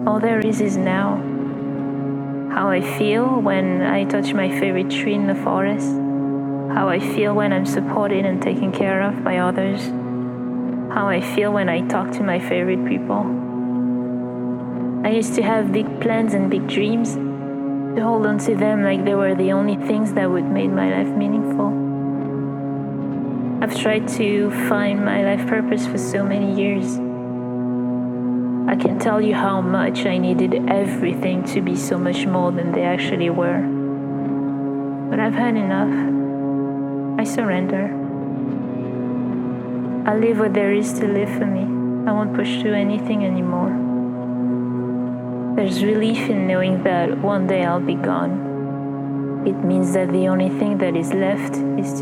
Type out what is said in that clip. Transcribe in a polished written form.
All there is now. How I feel when I touch my favorite tree in the forest. How I feel when I'm supported and taken care of by others. How I feel when I talk to my favorite people. I used to have big plans and big dreams, to hold on to them like they were the only things that would make my life meaningful. I've tried to find my life purpose for so many years. I can tell you how much I needed everything to be so much more than they actually were. But I've had enough. I surrender. I live what there is to live for me. I won't push through anything anymore. There's relief in knowing that one day I'll be gone. It means that the only thing that is left is